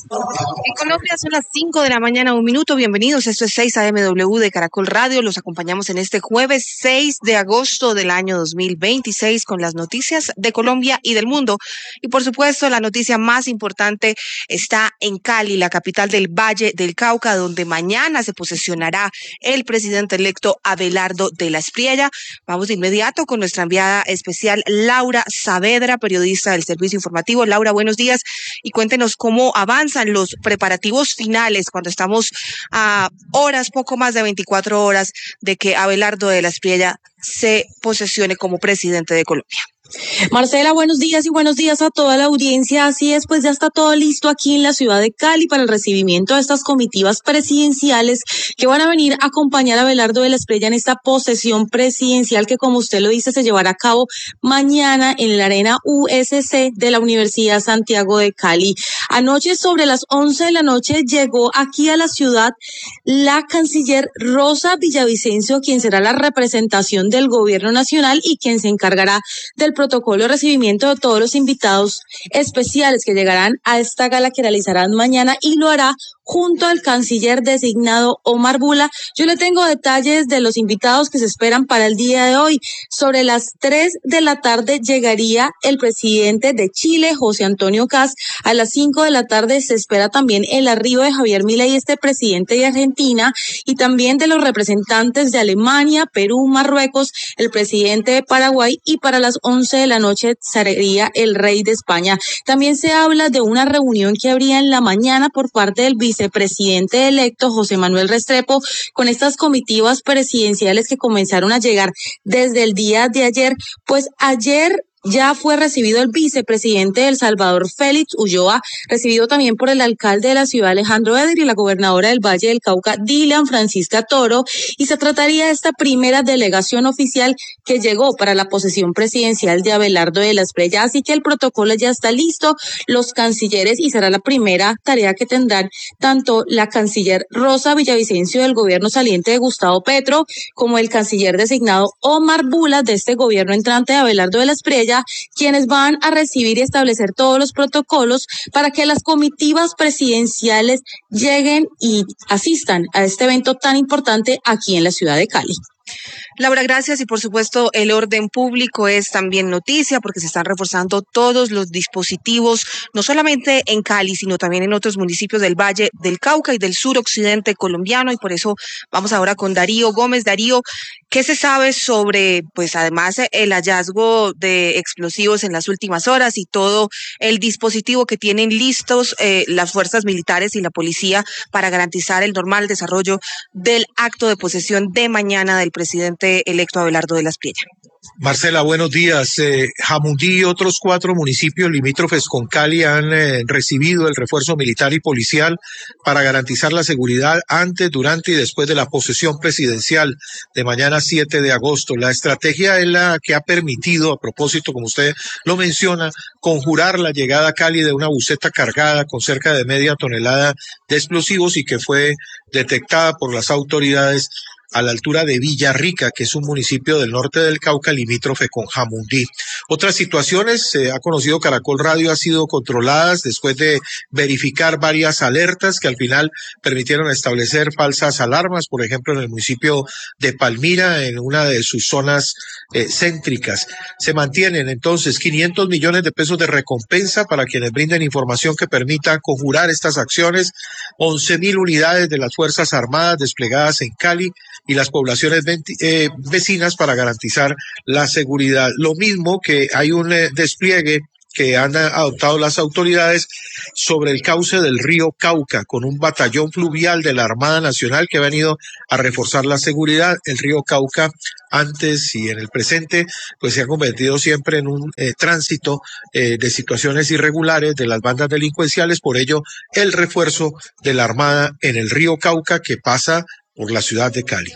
En Colombia son las 5 de la mañana, 1 minuto. Bienvenidos. Esto es 6 AMW de Caracol Radio. Los acompañamos en este jueves 6 de agosto del año 2026 con las noticias de Colombia y del mundo. Y por supuesto, la noticia más importante está en Cali, la capital del Valle del Cauca, donde mañana se posesionará el presidente electo Abelardo de la Espriella. Vamos de inmediato con nuestra enviada especial Laura Saavedra, periodista del Servicio Informativo. Laura, buenos días y cuéntenos cómo avanzan los preparativos finales cuando estamos a poco más de 24 horas de que Abelardo de la Espriella se posesione como presidente de Colombia. Marcela, buenos días y buenos días a toda la audiencia. Así es, pues ya está todo listo aquí en la ciudad de Cali para el recibimiento de estas comitivas presidenciales que van a venir a acompañar a Abelardo de la Espriella en esta posesión presidencial que, como usted lo dice, se llevará a cabo mañana en la arena USC de la Universidad Santiago de Cali. Anoche, sobre las 11 de la noche, llegó aquí a la ciudad la canciller Rosa Villavicencio, quien será la representación del gobierno nacional y quien se encargará del protocolo de recibimiento de todos los invitados especiales que llegarán a esta gala que realizarán mañana, y lo hará junto al canciller designado Omar Bula. Yo le tengo detalles de los invitados que se esperan para el día de hoy. Sobre las 3 de la tarde llegaría el presidente de Chile, José Antonio Kast. A las 5 de la tarde se espera también el arribo de Javier Milei, presidente de Argentina, y también de los representantes de Alemania, Perú, Marruecos, el presidente de Paraguay, y para las 11 de la noche sería el rey de España. También se habla de una reunión que habría en la mañana por parte del vicepresidente electo José Manuel Restrepo con estas comitivas presidenciales que comenzaron a llegar desde el día de ayer. Pues ayer ya fue recibido el vicepresidente de El Salvador, Félix Ulloa, recibido también por el alcalde de la ciudad, Alejandro Eder, y la gobernadora del Valle del Cauca, Dilian Francisca Toro, y se trataría de esta primera delegación oficial que llegó para la posesión presidencial de Abelardo de la Espriella. Así que el protocolo ya está listo, los cancilleres, y será la primera tarea que tendrán tanto la canciller Rosa Villavicencio del gobierno saliente de Gustavo Petro como el canciller designado Omar Bula de este gobierno entrante de Abelardo de la Espriella, quienes van a recibir y establecer todos los protocolos para que las comitivas presidenciales lleguen y asistan a este evento tan importante aquí en la ciudad de Cali. Laura, gracias. Y por supuesto el orden público es también noticia porque se están reforzando todos los dispositivos, no solamente en Cali, sino también en otros municipios del Valle del Cauca y del suroccidente colombiano. Y por eso vamos ahora con Darío Gómez. Darío, ¿qué se sabe sobre, pues además, el hallazgo de explosivos en las últimas horas y todo el dispositivo que tienen listos las fuerzas militares y la policía para garantizar el normal desarrollo del acto de posesión de mañana del presidente electo Abelardo de la Espriella? Marcela, buenos días. Jamundí y otros 4 municipios limítrofes con Cali han recibido el refuerzo militar y policial para garantizar la seguridad antes, durante y después de la posesión presidencial de mañana 7 de agosto. La estrategia es la que ha permitido, a propósito, como usted lo menciona, conjurar la llegada a Cali de una buseta cargada con cerca de media tonelada de explosivos y que fue detectada por las autoridades a la altura de Villarrica, que es un municipio del norte del Cauca limítrofe con Jamundí. Otras situaciones, ha conocido Caracol Radio, han sido controladas después de verificar varias alertas que al final permitieron establecer falsas alarmas, por ejemplo, en el municipio de Palmira, en una de sus zonas céntricas. Se mantienen entonces 500 millones de pesos de recompensa para quienes brinden información que permita conjurar estas acciones, 11.000 unidades de las Fuerzas Armadas desplegadas en Cali y las poblaciones vecinas para garantizar la seguridad. Lo mismo que hay un despliegue que han adoptado las autoridades sobre el cauce del río Cauca, con un batallón fluvial de la Armada Nacional que ha venido a reforzar la seguridad. El río Cauca, antes y en el presente, pues se ha convertido siempre en un tránsito de situaciones irregulares de las bandas delincuenciales. Por ello, el refuerzo de la Armada en el río Cauca, que pasa por la ciudad de Cali.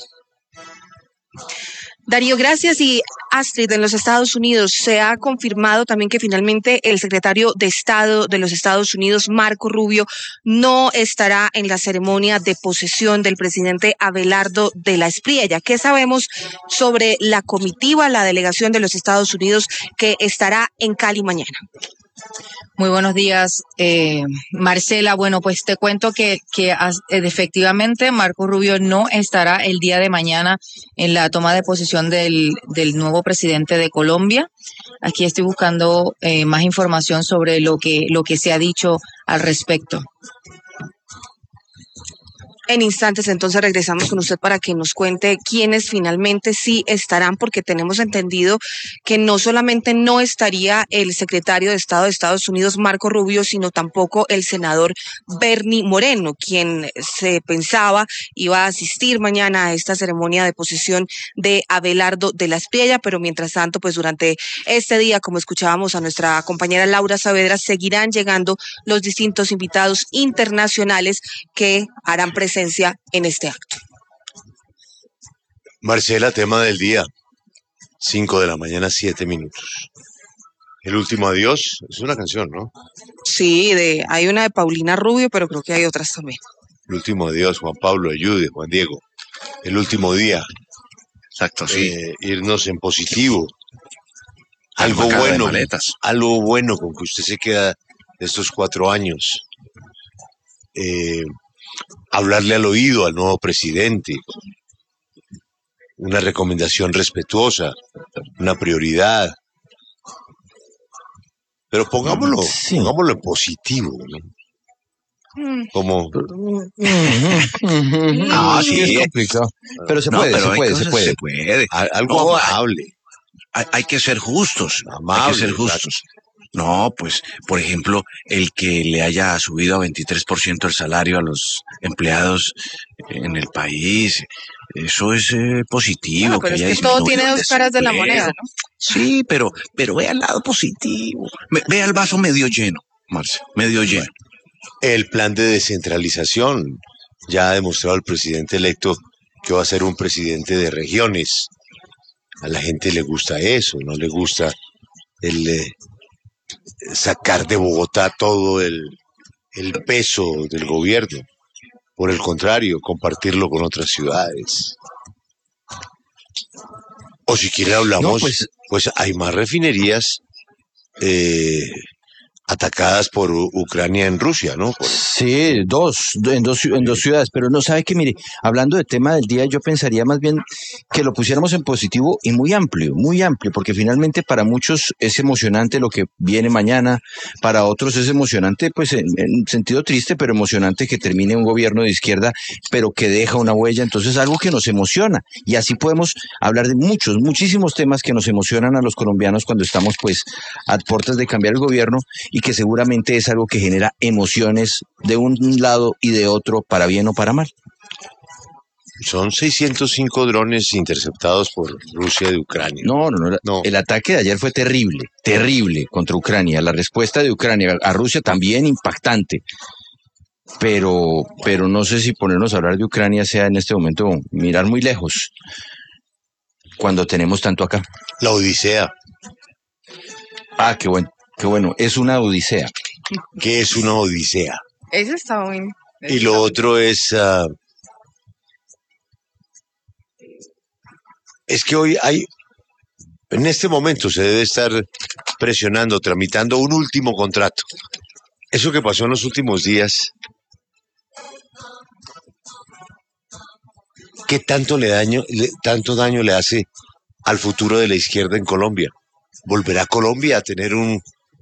Darío, gracias. Y Astrid, en los Estados Unidos se ha confirmado también que finalmente el secretario de Estado de los Estados Unidos, Marco Rubio, no estará en la ceremonia de posesión del presidente Abelardo de la Espriella. ¿Qué sabemos sobre la comitiva, la delegación de los Estados Unidos que estará en Cali mañana? Muy buenos días, Marcela. Bueno, pues te cuento que efectivamente Marco Rubio no estará el día de mañana en la toma de posesión del nuevo presidente de Colombia. Aquí estoy buscando más información sobre lo que se ha dicho al respecto. En instantes, entonces regresamos con usted para que nos cuente quiénes finalmente sí estarán, porque tenemos entendido que no solamente no estaría el secretario de Estado de Estados Unidos, Marco Rubio, sino tampoco el senador Bernie Moreno, quien se pensaba iba a asistir mañana a esta ceremonia de posesión de Abelardo de la Espriella, pero mientras tanto, pues durante este día, como escuchábamos a nuestra compañera Laura Saavedra, seguirán llegando los distintos invitados internacionales que harán presencia en este acto. Marcela, tema del día, 5 de la mañana, 7 minutos. El último adiós, es una canción, ¿no? Sí, hay una de Paulina Rubio, pero creo que hay otras también. El último adiós, Juan Pablo, ayude, Juan Diego. El último día. Exacto, sí. Irnos en positivo. Algo bueno con que usted se queda de estos 4 años. Hablarle al oído al nuevo presidente, una recomendación respetuosa, una prioridad, pero pongámoslo en positivo, ¿no? Como sí, es complicado, pero se puede. Algo amable. Hay que ser justos, amable, hay que ser justos. No, pues, por ejemplo, el que le haya subido a 23% el salario a los empleados en el país, eso es positivo. Bueno, pero es que todo tiene dos caras de la moneda, ¿no? Sí, pero ve al lado positivo. Ve al vaso medio lleno, Marce, medio lleno. El plan de descentralización. Ya ha demostrado el presidente electo que va a ser un presidente de regiones. A la gente le gusta eso, no le gusta sacar de Bogotá todo el peso del gobierno. Por el contrario, compartirlo con otras ciudades. O si quiere hablamos, pues hay más refinerías atacadas por Ucrania en Rusia, ¿no? Sí, en dos ciudades, pero no sabe que, mire, hablando del tema del día, yo pensaría más bien que lo pusiéramos en positivo y muy amplio, porque finalmente para muchos es emocionante lo que viene mañana, para otros es emocionante, pues en sentido triste, pero emocionante que termine un gobierno de izquierda, pero que deja una huella, entonces algo que nos emociona, y así podemos hablar de muchísimos temas que nos emocionan a los colombianos cuando estamos pues a puertas de cambiar el gobierno, y que seguramente es algo que genera emociones de un lado y de otro, para bien o para mal. Son 605 drones interceptados por Rusia de Ucrania. No. El ataque de ayer fue terrible contra Ucrania. La respuesta de Ucrania a Rusia también impactante. Pero no sé si ponernos a hablar de Ucrania sea en este momento mirar muy lejos, cuando tenemos tanto acá. La Odisea. Ah, qué bueno, es una odisea. ¿Qué es una odisea? Eso está muy... Y lo otro es que hoy en este momento se debe estar presionando, tramitando un último contrato. Eso que pasó en los últimos días, ¿qué tanto daño le hace al futuro de la izquierda en Colombia? ¿Volverá Colombia a tener un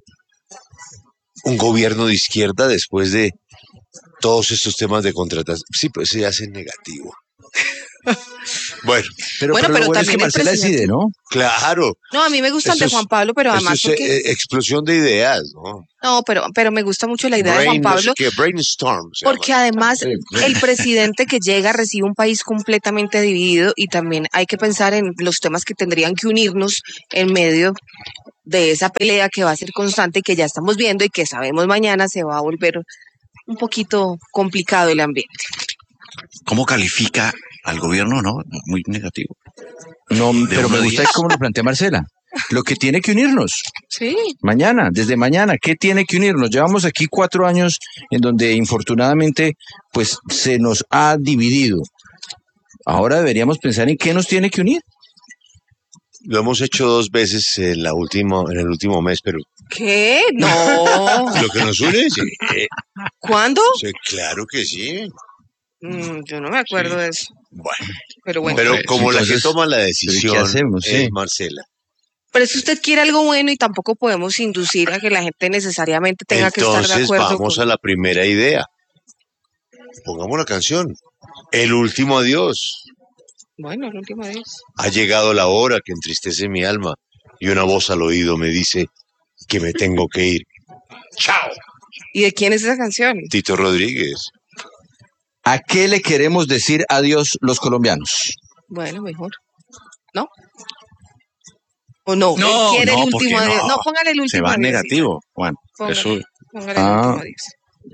gobierno de izquierda después de todos estos temas de contratación? Sí, pues se hace negativo. Bueno, pero lo bueno es que Marcela decide, ¿no? Claro. No, a mí me gusta el de Juan Pablo, pero además explosión de ideas, ¿no? No, pero me gusta mucho la idea de Juan Pablo, porque además el presidente que llega recibe un país completamente dividido, y también hay que pensar en los temas que tendrían que unirnos en medio de esa pelea que va a ser constante y que ya estamos viendo y que sabemos mañana se va a volver un poquito complicado el ambiente. ¿Cómo califica al gobierno? No, muy negativo. No, pero me gusta cómo lo plantea Marcela. Lo que tiene que unirnos. Sí. Desde mañana, ¿qué tiene que unirnos? Llevamos aquí 4 años en donde infortunadamente pues se nos ha dividido. Ahora deberíamos pensar en qué nos tiene que unir. Lo hemos hecho 2 veces en el último mes, pero ¿Qué? No. Lo que nos une, sí. ¿Cuándo? Sí, claro que sí. Yo no me acuerdo de eso. Bueno, Pero bueno. pero como la que entonces, toma la ¿qué decisión hacemos? es Sí. Marcela. Pero si usted quiere algo bueno y tampoco podemos inducir a que la gente necesariamente tenga que estar de Entonces acuerdo vamos con... a la primera idea. Pongamos la canción. El último adiós. Bueno, la última vez. Ha llegado la hora que entristece mi alma y una voz al oído me dice que me tengo que ir. ¡Chao! ¿Y de quién es esa canción? Tito Rodríguez. ¿A qué le queremos decir adiós los colombianos? Bueno, mejor. ¿No? ¿O no? No, Él quiere no, el ¿por último qué no? adiós. No, póngale el Se último va adiós. negativo, Juan. Póngale, Eso, póngale el Ah. último adiós.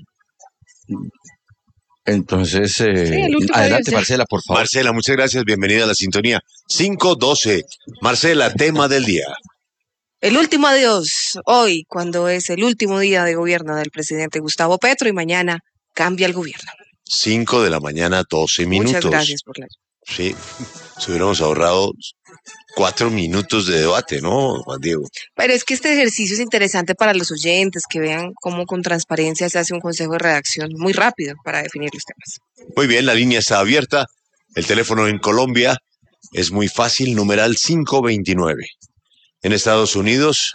Entonces, el último adelante, adiós. Marcela, por favor. Marcela, muchas gracias. Bienvenida a la sintonía 512. Marcela, tema del día. El último adiós. Hoy, cuando es el último día de gobierno del presidente Gustavo Petro y mañana cambia el gobierno. 5 de la mañana, 12 minutos. Muchas gracias por la... Sí, si hubiéramos ahorrado 4 minutos de debate, ¿no, Juan Diego? Pero es que este ejercicio es interesante para los oyentes, que vean cómo con transparencia se hace un consejo de redacción muy rápido para definir los temas. Muy bien, la línea está abierta. El teléfono en Colombia es muy fácil, numeral 529. En Estados Unidos,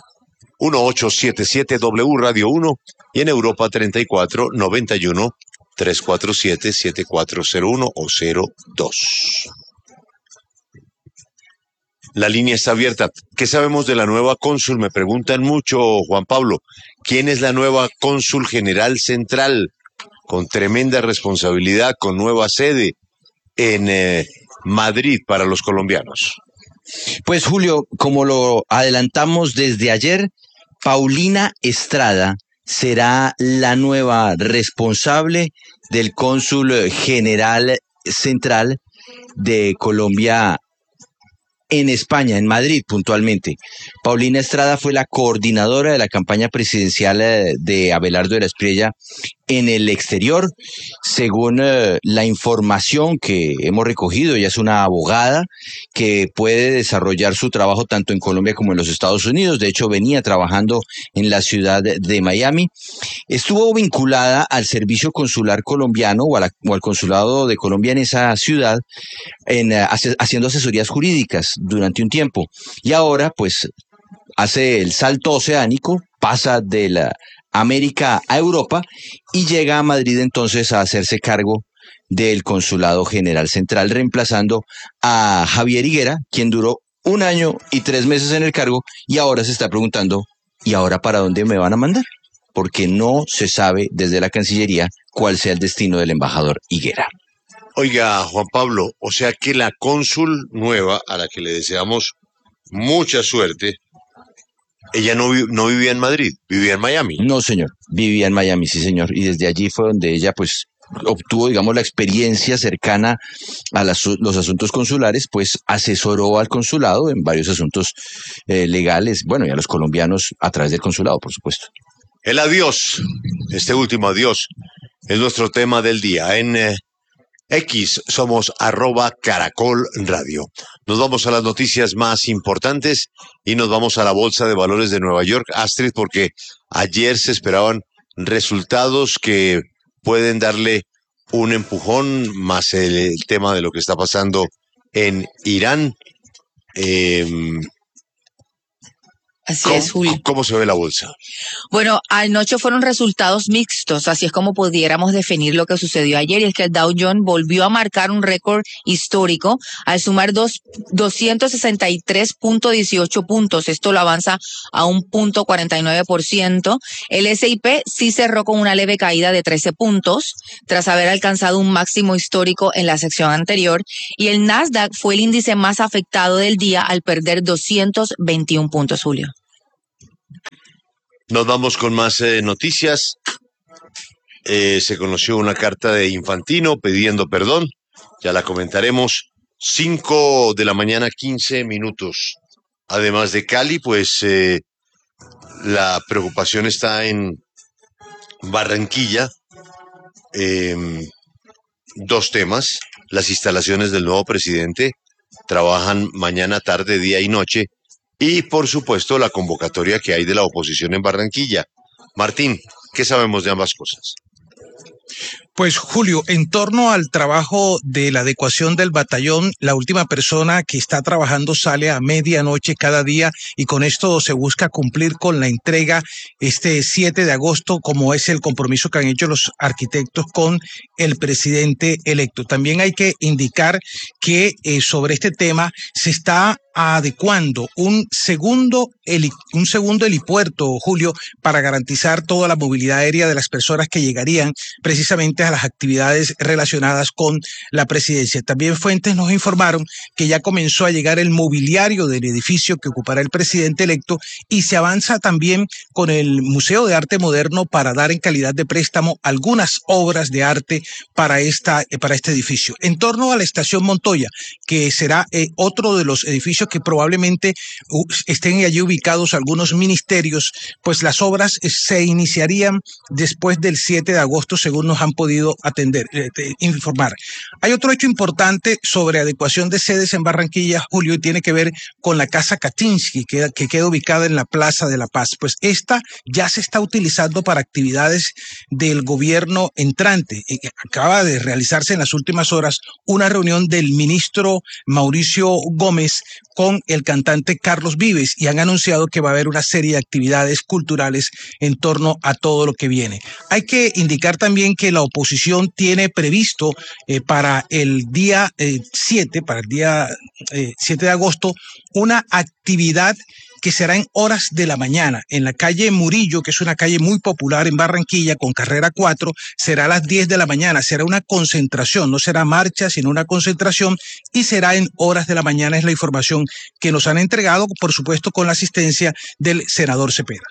1877W Radio 1 y en Europa 3491 347 7401 o 02. La línea está abierta. ¿Qué sabemos de la nueva cónsul? Me preguntan mucho, Juan Pablo. ¿Quién es la nueva cónsul general central? Con tremenda responsabilidad, con nueva sede en Madrid para los colombianos. Pues Julio, como lo adelantamos desde ayer, Paulina Estrada será la nueva responsable del cónsul general central de Colombia en España, en Madrid puntualmente. Paulina Estrada fue la coordinadora de la campaña presidencial de Abelardo de la Espriella en el exterior. Según la información que hemos recogido, ella es una abogada que puede desarrollar su trabajo tanto en Colombia como en los Estados Unidos. De hecho, venía trabajando en la ciudad de Miami. Estuvo vinculada al servicio consular colombiano o al consulado de Colombia en esa ciudad, haciendo asesorías jurídicas durante un tiempo. Y ahora, pues, hace el salto oceánico, pasa de la América a Europa y llega a Madrid entonces a hacerse cargo del Consulado General Central, reemplazando a Javier Higuera, quien duró 1 año y 3 meses en el cargo y ahora se está preguntando, ¿y ahora para dónde me van a mandar? Porque no se sabe desde la Cancillería cuál sea el destino del embajador Higuera. Oiga, Juan Pablo, o sea que la cónsul nueva, a la que le deseamos mucha suerte, ella no vivía en Madrid, vivía en Miami. No, señor, vivía en Miami, sí, señor, y desde allí fue donde ella, pues, obtuvo, digamos, la experiencia cercana a los asuntos consulares, pues asesoró al consulado en varios asuntos legales, bueno, y a los colombianos a través del consulado, por supuesto. El adiós, este último adiós, es nuestro tema del día. En X somos @Caracol Radio. Nos vamos a las noticias más importantes y nos vamos a la Bolsa de Valores de Nueva York, Astrid, porque ayer se esperaban resultados que pueden darle un empujón, más el tema de lo que está pasando en Irán. Así es, Julio. ¿Cómo se ve la bolsa? Bueno, anoche fueron resultados mixtos, así es como pudiéramos definir lo que sucedió ayer, y es que el Dow Jones volvió a marcar un récord histórico al sumar 263.18 puntos. Esto lo avanza a 1.49%. El S&P sí cerró con una leve caída de 13 puntos, tras haber alcanzado un máximo histórico en la sección anterior, y el Nasdaq fue el índice más afectado del día al perder 221 puntos, Julio. Nos vamos con más noticias. Se conoció una carta de Infantino pidiendo perdón. Ya la comentaremos. 5 de la mañana, 15 minutos. Además de Cali, pues la preocupación está en Barranquilla. 2 temas. Las instalaciones del nuevo presidente trabajan mañana, tarde, día y noche. y, por supuesto, la convocatoria que hay de la oposición en Barranquilla. Martín, ¿qué sabemos de ambas cosas? Pues Julio, en torno al trabajo de la adecuación del batallón, la última persona que está trabajando sale a medianoche cada día y con esto se busca cumplir con la entrega este 7 de agosto, como es el compromiso que han hecho los arquitectos con el presidente electo. También hay que indicar que sobre este tema se está adecuando un segundo helipuerto, Julio, para garantizar toda la movilidad aérea de las personas que llegarían precisamente a las actividades relacionadas con la presidencia. También fuentes nos informaron que ya comenzó a llegar el mobiliario del edificio que ocupará el presidente electo y se avanza también con el Museo de Arte Moderno para dar en calidad de préstamo algunas obras de arte para este edificio. En torno a la estación Montoya, que será otro de los edificios que probablemente estén allí ubicados algunos ministerios, pues las obras se iniciarían después del 7 de agosto, según nos han podido informar. Hay otro hecho importante sobre adecuación de sedes en Barranquilla, Julio, y tiene que ver con la Casa Kaczynski, que queda ubicada en la Plaza de la Paz. Pues esta ya se está utilizando para actividades del gobierno entrante. Acaba de realizarse en las últimas horas una reunión del ministro Mauricio Gómez con el cantante Carlos Vives y han anunciado que va a haber una serie de actividades culturales en torno a todo lo que viene. Hay que indicar también que la oposición tiene previsto para el día 7 de agosto, una actividad que será en horas de la mañana. En la calle Murillo, que es una calle muy popular en Barranquilla, con carrera 4, será a las 10 de la mañana. Será una concentración, no será marcha, sino una concentración, y será en horas de la mañana, es la información que nos han entregado, por supuesto, con la asistencia del senador Cepeda.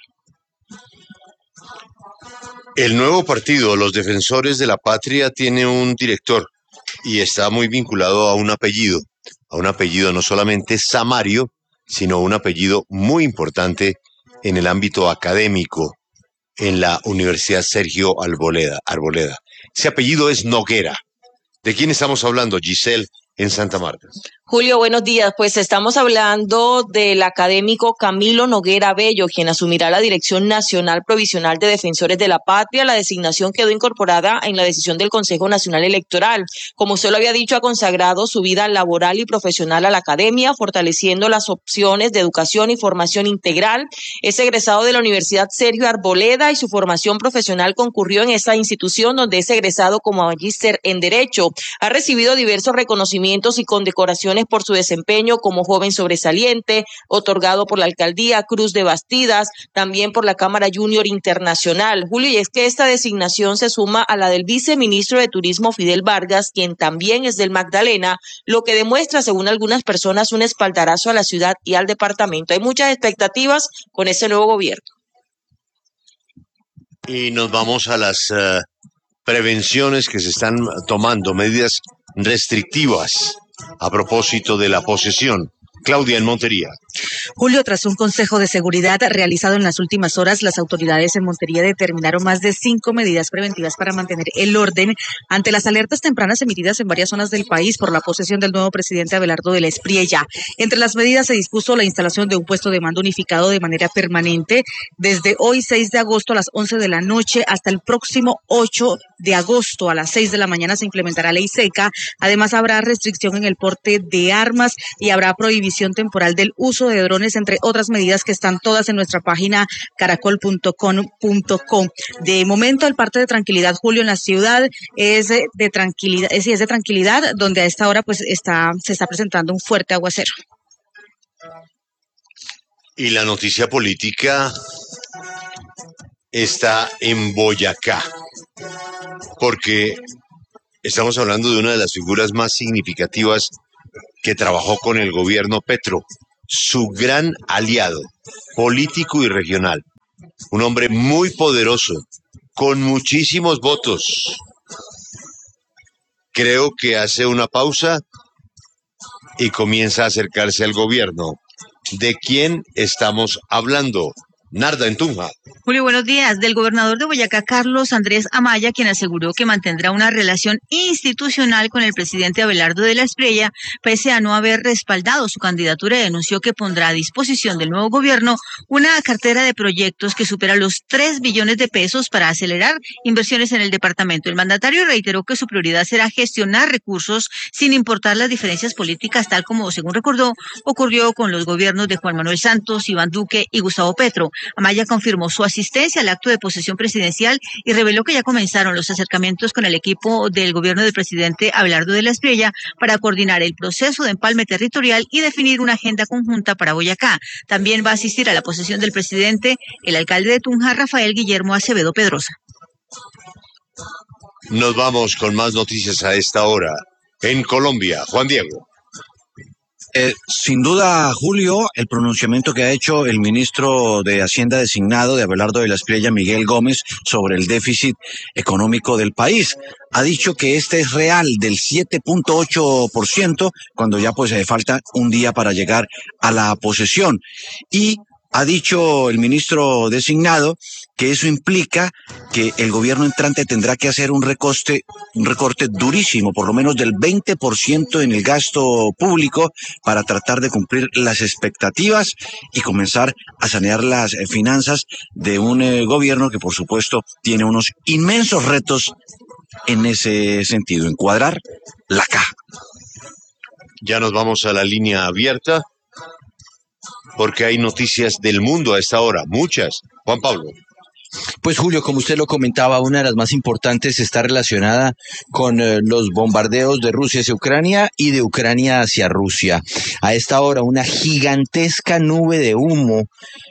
El nuevo partido, los Defensores de la Patria, tiene un director y está muy vinculado a un apellido no solamente Samario, sino un apellido muy importante en el ámbito académico en la Universidad Sergio Arboleda. Ese apellido es Noguera. ¿De quién estamos hablando, Giselle, en Santa Marta? Julio, buenos días. Pues estamos hablando del académico Camilo Noguera Bello, quien asumirá la Dirección Nacional Provisional de Defensores de la Patria. La designación quedó incorporada en la decisión del Consejo Nacional Electoral. Como usted lo había dicho, ha consagrado su vida laboral y profesional a la academia, fortaleciendo las opciones de educación y formación integral. Es egresado de la Universidad Sergio Arboleda y su formación profesional concurrió en esta institución, donde es egresado como magíster en Derecho. Ha recibido diversos reconocimientos y condecoraciones por su desempeño como joven sobresaliente, otorgado por la Alcaldía Cruz de Bastidas, también por la Cámara Junior Internacional. Julio, y es que esta designación se suma a la del viceministro de Turismo Fidel Vargas, quien también es del Magdalena, lo que demuestra, según algunas personas, un espaldarazo a la ciudad y al departamento. Hay muchas expectativas con ese nuevo gobierno. Y nos vamos a las prevenciones que se están tomando, medidas restrictivas a propósito de la posesión. Claudia, en Montería. Julio, tras un consejo de seguridad realizado en las últimas horas, las autoridades en Montería determinaron más de 5 medidas preventivas para mantener el orden ante las alertas tempranas emitidas en varias zonas del país por la posesión del nuevo presidente Abelardo de la Espriella. Entre las medidas se dispuso la instalación de un puesto de mando unificado de manera permanente desde hoy 6 de agosto a las 11 de la noche hasta el próximo 8 de agosto a las 6 de la mañana se implementará ley seca. Además, habrá restricción en el porte de armas y habrá prohibición temporal del uso de drones, entre otras medidas que están todas en nuestra página caracol.com.co. De momento, el parte de tranquilidad, Julio, en la ciudad es de tranquilidad, donde a esta hora pues se está presentando un fuerte aguacero. Y la noticia política está en Boyacá, porque estamos hablando de una de las figuras más significativas que trabajó con el gobierno Petro, su gran aliado político y regional, un hombre muy poderoso, con muchísimos votos. Creo que hace una pausa y comienza a acercarse al gobierno. ¿De quién estamos hablando? Narda en Tunja. Julio, buenos días. Del gobernador de Boyacá, Carlos Andrés Amaya, quien aseguró que mantendrá una relación institucional con el presidente Abelardo de la Espriella, pese a no haber respaldado su candidatura, y denunció que pondrá a disposición del nuevo gobierno una cartera de proyectos que supera los 3 billones de pesos para acelerar inversiones en el departamento. El mandatario reiteró que su prioridad será gestionar recursos sin importar las diferencias políticas, tal como, según recordó, ocurrió con los gobiernos de Juan Manuel Santos, Iván Duque y Gustavo Petro. Amaya confirmó su asistencia al acto de posesión presidencial y reveló que ya comenzaron los acercamientos con el equipo del gobierno del presidente Abelardo de la Espriella para coordinar el proceso de empalme territorial y definir una agenda conjunta para Boyacá. También va a asistir a la posesión del presidente el alcalde de Tunja, Rafael Guillermo Acevedo Pedrosa. Nos vamos con más noticias a esta hora. En Colombia, Juan Diego. Sin duda, Julio, el pronunciamiento que ha hecho el ministro de Hacienda designado de Abelardo de la Espriella, Miguel Gómez, sobre el déficit económico del país. Ha dicho que este es real, del 7.8%, cuando ya pues falta un día para llegar a la posesión. Y ha dicho el ministro designado que eso implica que el gobierno entrante tendrá que hacer un recorte durísimo, por lo menos del 20% en el gasto público, para tratar de cumplir las expectativas y comenzar a sanear las finanzas de un gobierno que, por supuesto, tiene unos inmensos retos en ese sentido, encuadrar la caja. Ya nos vamos a la línea abierta, porque hay noticias del mundo a esta hora, muchas. Juan Pablo. Pues Julio, como usted lo comentaba, una de las más importantes está relacionada con los bombardeos de Rusia hacia Ucrania y de Ucrania hacia Rusia. A esta hora, una gigantesca nube de humo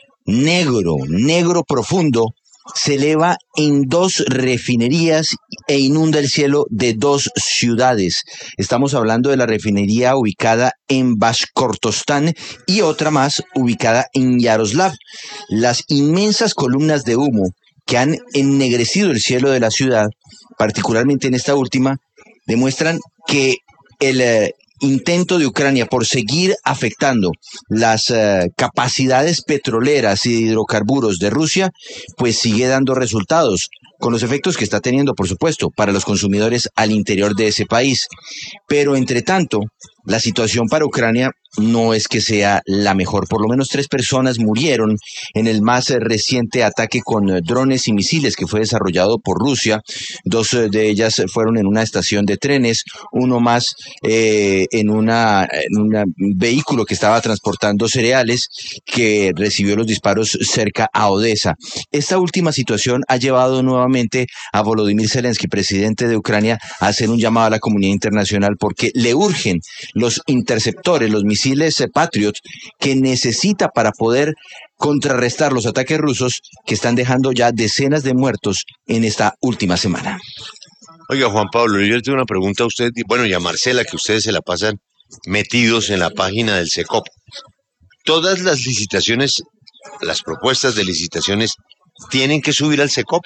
negro profundo, se eleva en 2 refinerías e inunda el cielo de 2 ciudades. Estamos hablando de la refinería ubicada en Bashkortostán y otra más ubicada en Yaroslav. Las inmensas columnas de humo que han ennegrecido el cielo de la ciudad, particularmente en esta última, demuestran que el intento de Ucrania por seguir afectando las capacidades petroleras y de hidrocarburos de Rusia, pues sigue dando resultados, con los efectos que está teniendo, por supuesto, para los consumidores al interior de ese país. Pero, entre tanto, la situación para Ucrania no es que sea la mejor. Por lo menos 3 personas murieron en el más reciente ataque con drones y misiles que fue desarrollado por Rusia. 2 de ellas fueron en una estación de trenes, uno más en un vehículo que estaba transportando cereales, que recibió los disparos cerca a Odessa. Esta última situación ha llevado nuevamente a Volodymyr Zelensky, presidente de Ucrania, a hacer un llamado a la comunidad internacional porque le urgen los interceptores, los misiles Patriot, que necesita para poder contrarrestar los ataques rusos que están dejando ya decenas de muertos en esta última semana. Oiga, Juan Pablo, yo le tengo una pregunta a usted, bueno, y a Marcela, que ustedes se la pasan metidos en la página del SECOP. Todas las licitaciones, las propuestas de licitaciones, ¿tienen que subir al SECOP?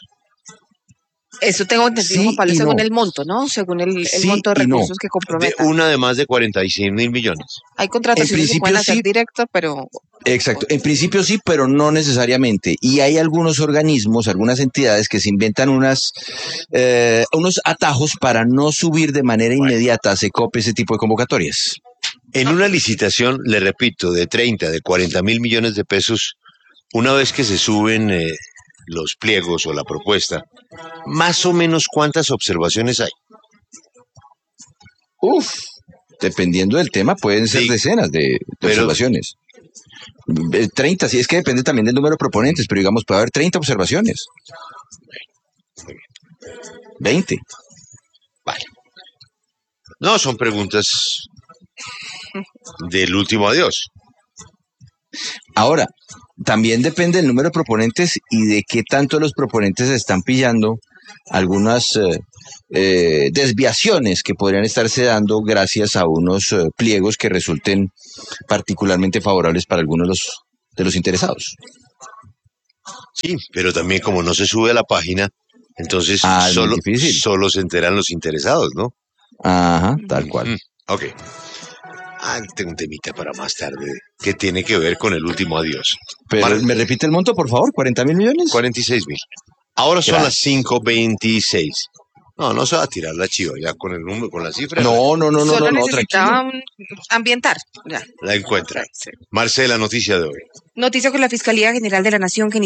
Eso tengo entendido, Juan Pablo, según el monto, ¿no? Según el monto de recursos que comprometan. Una de más de 46.000 millones. Hay contrataciones que pueden hacer directo, pero... Exacto, en principio sí, pero no necesariamente. Y hay algunos organismos, algunas entidades que se inventan unos atajos para no subir de manera inmediata a SECOP ese tipo de convocatorias. En una licitación, le repito, de 30, de 40.000 millones de pesos, una vez que se suben los pliegos o la propuesta, más o menos ¿cuántas observaciones hay? Dependiendo del tema, pueden ser decenas de observaciones. 30, sí, es que depende también del número de proponentes, pero digamos, puede haber 30 observaciones. 20. Vale. No, son preguntas del último adiós. Ahora, también depende del número de proponentes y de qué tanto los proponentes están pillando algunas desviaciones que podrían estarse dando gracias a unos pliegos que resulten particularmente favorables para algunos de los interesados. Sí, pero también como no se sube a la página, entonces solo se enteran los interesados, ¿no? Ajá, tal cual. Ok. Tengo un temita para más tarde que tiene que ver con el último adiós. Pero, ¿me repite el monto, por favor? ¿40.000 millones? 46.000. Ahora son las Gracias. 5:26. No se va a tirar la chiva ya con el número, con la cifra. No, Solo tranquilo. necesitaba ambientar. Ya. La encuentra. Marcela, noticia de hoy. Noticia con la Fiscalía General de la Nación que